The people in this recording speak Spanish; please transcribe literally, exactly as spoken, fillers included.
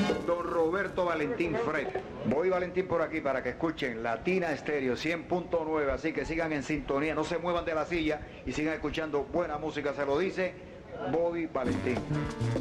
don Roberto Valentín Fred. Voy Valentín por aquí para que escuchen Latina Estéreo cien punto nueve, así que sigan en sintonía, no se muevan de la silla y sigan escuchando buena música, se lo dice Bobby Valentín.